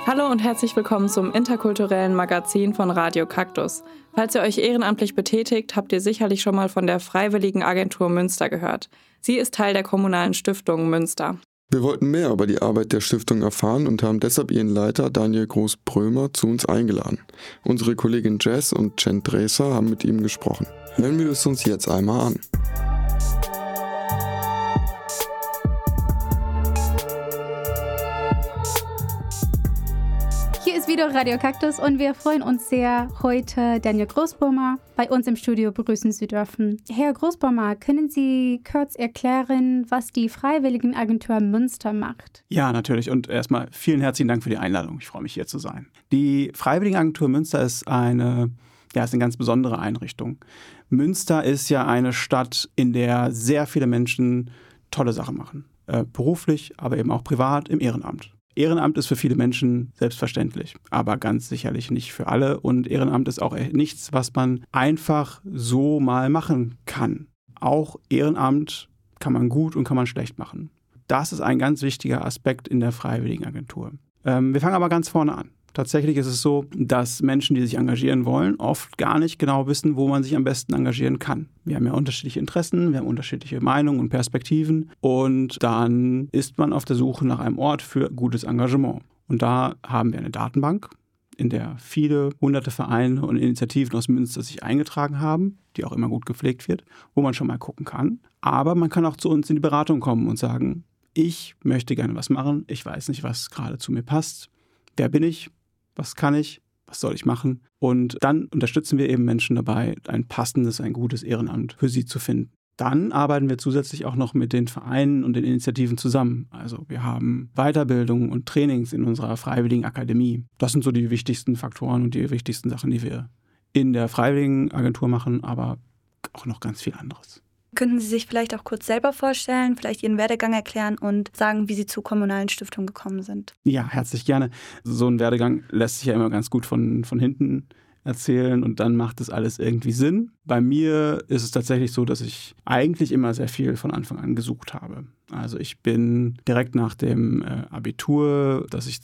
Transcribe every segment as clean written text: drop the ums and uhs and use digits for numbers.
Hallo und herzlich willkommen zum interkulturellen Magazin von Radio Kaktus. Falls ihr euch ehrenamtlich betätigt, habt ihr sicherlich schon mal von der Freiwilligen Agentur Münster gehört. Sie ist Teil der kommunalen Stiftung Münster. Wir wollten mehr über die Arbeit der Stiftung erfahren und haben deshalb ihren Leiter Daniel Groß-Brömer zu uns eingeladen. Unsere Kollegin Jess und Jen Dreser haben mit ihm gesprochen. Hören wir es uns jetzt einmal an. Hier ist wieder Radio Kaktus und wir freuen uns sehr, heute Daniel Groß-Brömer bei uns im Studio begrüßen zu dürfen. Herr Groß-Brömer, können Sie kurz erklären, was die Freiwilligenagentur Münster macht? Ja, natürlich. Und erstmal vielen herzlichen Dank für die Einladung. Ich freue mich, hier zu sein. Die Freiwilligenagentur Münster ist eine ganz besondere Einrichtung. Münster ist ja eine Stadt, in der sehr viele Menschen tolle Sachen machen. Beruflich, aber eben auch privat im Ehrenamt. Ehrenamt ist für viele Menschen selbstverständlich, aber ganz sicherlich nicht für alle. Und Ehrenamt ist auch nichts, was man einfach so mal machen kann. Auch Ehrenamt kann man gut und kann man schlecht machen. Das ist ein ganz wichtiger Aspekt in der Freiwilligenagentur. Wir fangen aber ganz vorne an. Tatsächlich ist es so, dass Menschen, die sich engagieren wollen, oft gar nicht genau wissen, wo man sich am besten engagieren kann. Wir haben ja unterschiedliche Interessen, wir haben unterschiedliche Meinungen und Perspektiven und dann ist man auf der Suche nach einem Ort für gutes Engagement. Und da haben wir eine Datenbank, in der viele hunderte Vereine und Initiativen aus Münster sich eingetragen haben, die auch immer gut gepflegt wird, wo man schon mal gucken kann. Aber man kann auch zu uns in die Beratung kommen und sagen, ich möchte gerne was machen, ich weiß nicht, was gerade zu mir passt. Wer bin ich? Was kann ich? Was soll ich machen? Und dann unterstützen wir eben Menschen dabei, ein passendes, ein gutes Ehrenamt für sie zu finden. Dann arbeiten wir zusätzlich auch noch mit den Vereinen und den Initiativen zusammen. Also wir haben Weiterbildung und Trainings in unserer Freiwilligen Akademie. Das sind so die wichtigsten Faktoren und die wichtigsten Sachen, die wir in der Freiwilligenagentur machen, aber auch noch ganz viel anderes. Könnten Sie sich vielleicht auch kurz selber vorstellen, vielleicht Ihren Werdegang erklären und sagen, wie Sie zur kommunalen Stiftung gekommen sind? Ja, herzlich gerne. So ein Werdegang lässt sich ja immer ganz gut von hinten erzählen und dann macht das alles irgendwie Sinn. Bei mir ist es tatsächlich so, dass ich eigentlich immer sehr viel von Anfang an gesucht habe. Also ich bin direkt nach dem Abitur, das ich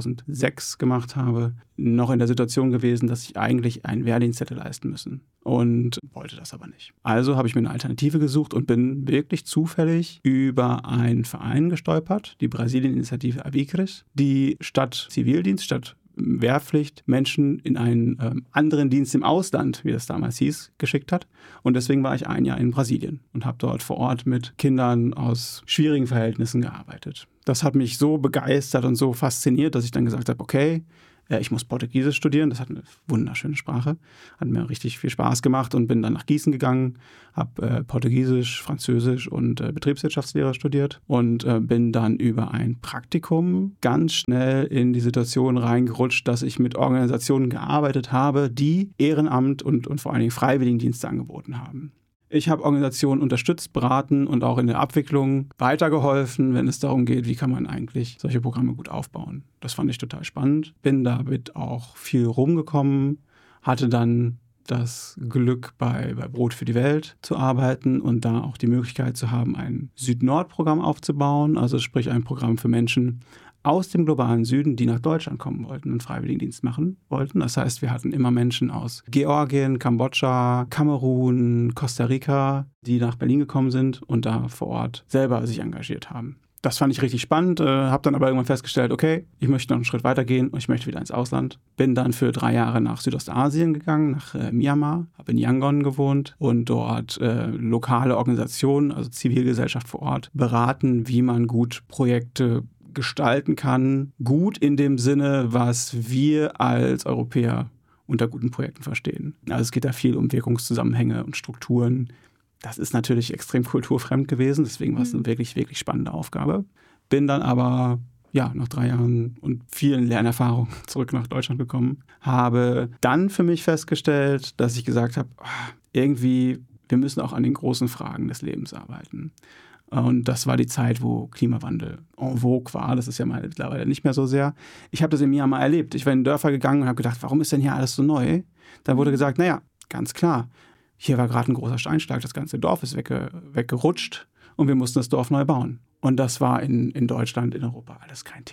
2006 gemacht habe, noch in der Situation gewesen, dass ich eigentlich einen Wehrdienst hätte leisten müssen und wollte das aber nicht. Also habe ich mir eine Alternative gesucht und bin wirklich zufällig über einen Verein gestolpert, die Brasilien-Initiative Avicres, die statt Zivildienst, statt Wehrpflicht Menschen in einen anderen Dienst im Ausland, wie das damals hieß, geschickt hat. Und deswegen war ich ein Jahr in Brasilien und habe dort vor Ort mit Kindern aus schwierigen Verhältnissen gearbeitet. Das hat mich so begeistert und so fasziniert, dass ich dann gesagt habe, okay, ich muss Portugiesisch studieren, das hat eine wunderschöne Sprache, hat mir richtig viel Spaß gemacht und bin dann nach Gießen gegangen, habe Portugiesisch, Französisch und Betriebswirtschaftslehre studiert und bin dann über ein Praktikum ganz schnell in die Situation reingerutscht, dass ich mit Organisationen gearbeitet habe, die Ehrenamt und vor allen Dingen Freiwilligendienste angeboten haben. Ich habe Organisationen unterstützt, beraten und auch in der Abwicklung weitergeholfen, wenn es darum geht, wie kann man eigentlich solche Programme gut aufbauen. Das fand ich total spannend. Bin damit auch viel rumgekommen, hatte dann das Glück, bei Brot für die Welt zu arbeiten und da auch die Möglichkeit zu haben, ein Süd-Nord-Programm aufzubauen, also sprich ein Programm für Menschen aus dem globalen Süden, die nach Deutschland kommen wollten und Freiwilligendienst machen wollten. Das heißt, wir hatten immer Menschen aus Georgien, Kambodscha, Kamerun, Costa Rica, die nach Berlin gekommen sind und da vor Ort selber sich engagiert haben. Das fand ich richtig spannend, habe dann aber irgendwann festgestellt, okay, ich möchte noch einen Schritt weiter gehen und ich möchte wieder ins Ausland. Bin dann für 3 Jahre nach Südostasien gegangen, nach Myanmar, habe in Yangon gewohnt und dort lokale Organisationen, also Zivilgesellschaft vor Ort, beraten, wie man gut Projekte gestalten kann. Gut in dem Sinne, was wir als Europäer unter guten Projekten verstehen. Also es geht da viel um Wirkungszusammenhänge und Strukturen. Das ist natürlich extrem kulturfremd gewesen, deswegen war es eine wirklich, wirklich spannende Aufgabe. Bin dann aber nach 3 Jahren und vielen Lernerfahrungen zurück nach Deutschland gekommen. Habe dann für mich festgestellt, dass ich gesagt habe, irgendwie, wir müssen auch an den großen Fragen des Lebens arbeiten. Und das war die Zeit, wo Klimawandel en vogue war. Das ist ja mittlerweile nicht mehr so sehr. Ich habe das in Myanmar erlebt. Ich war in Dörfer gegangen und habe gedacht, warum ist denn hier alles so neu? Dann wurde gesagt, ganz klar, hier war gerade ein großer Steinschlag, das ganze Dorf ist weggerutscht und wir mussten das Dorf neu bauen. Und das war in Deutschland, in Europa alles kein Thema.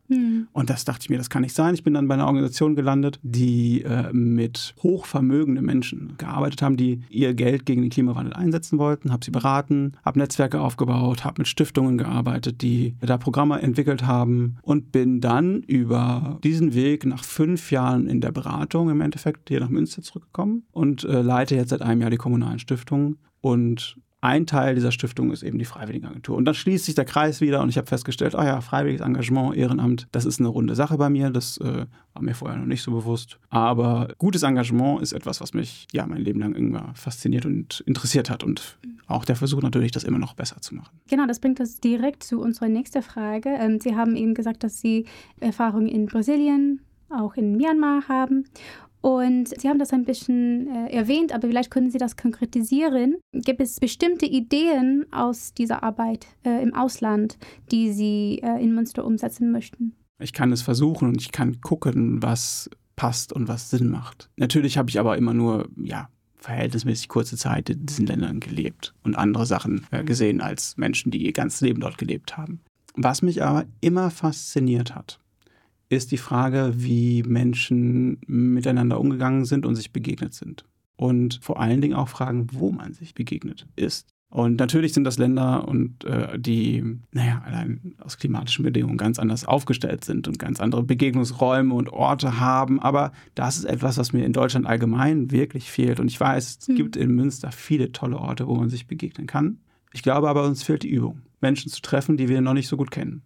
Und das dachte ich mir, das kann nicht sein. Ich bin dann bei einer Organisation gelandet, die mit hochvermögenden Menschen gearbeitet haben, die ihr Geld gegen den Klimawandel einsetzen wollten, habe sie beraten, habe Netzwerke aufgebaut, habe mit Stiftungen gearbeitet, die da Programme entwickelt haben und bin dann über diesen Weg nach 5 Jahren in der Beratung im Endeffekt hier nach Münster zurückgekommen und leite jetzt seit einem Jahr die kommunalen Stiftungen. Und ein Teil dieser Stiftung ist eben die Freiwilligenagentur. Und dann schließt sich der Kreis wieder und ich habe festgestellt, freiwilliges Engagement, Ehrenamt, das ist eine runde Sache bei mir. Das war mir vorher noch nicht so bewusst. Aber gutes Engagement ist etwas, was mich mein Leben lang irgendwann fasziniert und interessiert hat. Und auch der Versuch natürlich, das immer noch besser zu machen. Genau, das bringt uns direkt zu unserer nächsten Frage. Sie haben eben gesagt, dass Sie Erfahrungen in Brasilien, auch in Myanmar haben. Und Sie haben das ein bisschen erwähnt, aber vielleicht können Sie das konkretisieren. Gibt es bestimmte Ideen aus dieser Arbeit im Ausland, die Sie in Münster umsetzen möchten? Ich kann es versuchen und ich kann gucken, was passt und was Sinn macht. Natürlich habe ich aber immer nur, verhältnismäßig kurze Zeit in diesen Ländern gelebt und andere Sachen gesehen als Menschen, die ihr ganzes Leben dort gelebt haben. Was mich aber immer fasziniert hat, ist die Frage, wie Menschen miteinander umgegangen sind und sich begegnet sind. Und vor allen Dingen auch Fragen, wo man sich begegnet ist. Und natürlich sind das Länder, die allein aus klimatischen Bedingungen ganz anders aufgestellt sind und ganz andere Begegnungsräume und Orte haben. Aber das ist etwas, was mir in Deutschland allgemein wirklich fehlt. Und ich weiß, es gibt in Münster viele tolle Orte, wo man sich begegnen kann. Ich glaube aber, uns fehlt die Übung, Menschen zu treffen, die wir noch nicht so gut kennen.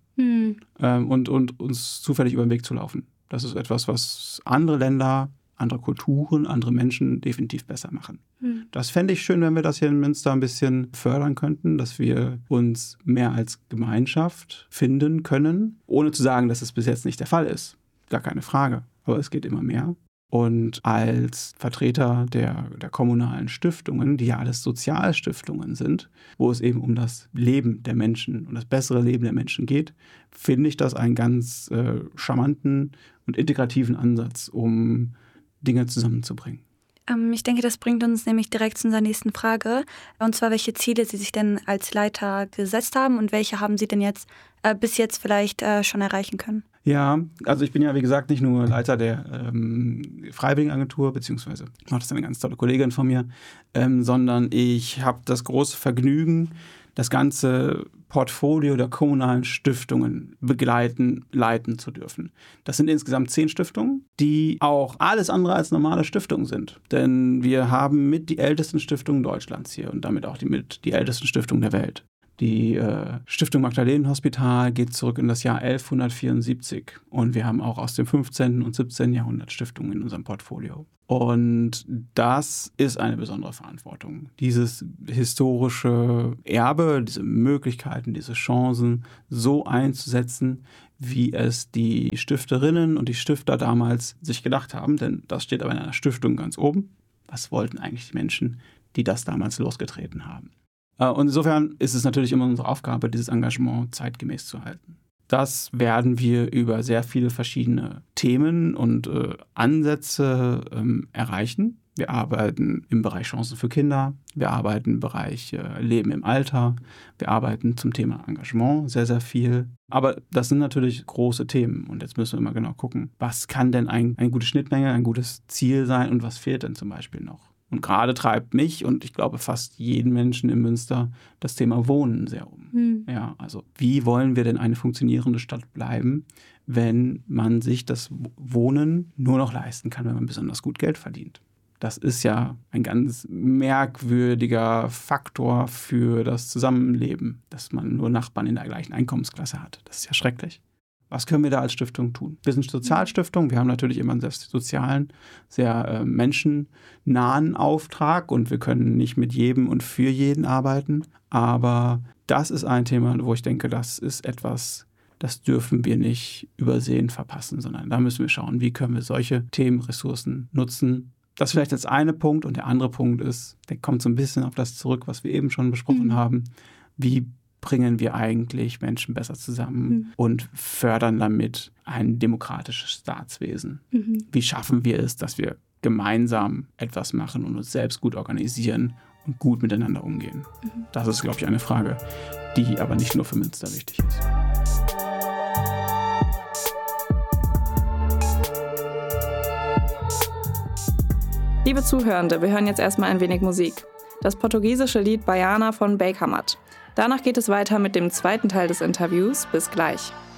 Und uns zufällig über den Weg zu laufen. Das ist etwas, was andere Länder, andere Kulturen, andere Menschen definitiv besser machen. Das fände ich schön, wenn wir das hier in Münster ein bisschen fördern könnten, dass wir uns mehr als Gemeinschaft finden können, ohne zu sagen, dass es bis jetzt nicht der Fall ist. Gar keine Frage. Aber es geht immer mehr. Und als Vertreter der kommunalen Stiftungen, die ja alles Sozialstiftungen sind, wo es eben um das Leben der Menschen und das bessere Leben der Menschen geht, finde ich das einen ganz charmanten und integrativen Ansatz, um Dinge zusammenzubringen. Ich denke, das bringt uns nämlich direkt zu unserer nächsten Frage. Und zwar, welche Ziele Sie sich denn als Leiter gesetzt haben und welche haben Sie denn jetzt bis jetzt vielleicht schon erreichen können? Ja, also ich bin ja, wie gesagt, nicht nur Leiter der Freiwilligenagentur, beziehungsweise das ist eine ganz tolle Kollegin von mir, sondern ich habe das große Vergnügen, das ganze Portfolio der kommunalen Stiftungen leiten zu dürfen. Das sind insgesamt 10 Stiftungen, die auch alles andere als normale Stiftungen sind. Denn wir haben mit die ältesten Stiftungen Deutschlands hier und damit auch die ältesten Stiftungen der Welt. Die Stiftung Magdalenenhospital geht zurück in das Jahr 1174 und wir haben auch aus dem 15. und 17. Jahrhundert Stiftungen in unserem Portfolio. Und das ist eine besondere Verantwortung. Dieses historische Erbe, diese Möglichkeiten, diese Chancen so einzusetzen, wie es die Stifterinnen und die Stifter damals sich gedacht haben. Denn das steht aber in einer Stiftung ganz oben. Was wollten eigentlich die Menschen, die das damals losgetreten haben? Und insofern ist es natürlich immer unsere Aufgabe, dieses Engagement zeitgemäß zu halten. Das werden wir über sehr viele verschiedene Themen und Ansätze erreichen. Wir arbeiten im Bereich Chancen für Kinder, wir arbeiten im Bereich Leben im Alter, wir arbeiten zum Thema Engagement sehr, sehr viel. Aber das sind natürlich große Themen und jetzt müssen wir immer genau gucken, was kann denn eine gute Schnittmenge, ein gutes Ziel sein und was fehlt denn zum Beispiel noch? Und gerade treibt mich und ich glaube fast jeden Menschen in Münster das Thema Wohnen sehr um. Ja, also wie wollen wir denn eine funktionierende Stadt bleiben, wenn man sich das Wohnen nur noch leisten kann, wenn man besonders gut Geld verdient? Das ist ja ein ganz merkwürdiger Faktor für das Zusammenleben, dass man nur Nachbarn in der gleichen Einkommensklasse hat. Das ist ja schrecklich. Was können wir da als Stiftung tun? Wir sind Sozialstiftung, wir haben natürlich immer einen sehr sozialen, sehr menschennahen Auftrag und wir können nicht mit jedem und für jeden arbeiten. Aber das ist ein Thema, wo ich denke, das ist etwas, das dürfen wir nicht übersehen, verpassen, sondern da müssen wir schauen, wie können wir solche Themen, Ressourcen nutzen. Das vielleicht als eine Punkt und der andere Punkt ist, der kommt so ein bisschen auf das zurück, was wir eben schon besprochen haben. Wie bringen wir eigentlich Menschen besser zusammen und fördern damit ein demokratisches Staatswesen? Wie schaffen wir es, dass wir gemeinsam etwas machen und uns selbst gut organisieren und gut miteinander umgehen? Das ist, glaube ich, eine Frage, die aber nicht nur für Münster wichtig ist. Liebe Zuhörende, wir hören jetzt erstmal ein wenig Musik. Das portugiesische Lied Baiana von Bakermat. Danach geht es weiter mit dem zweiten Teil des Interviews. Bis gleich.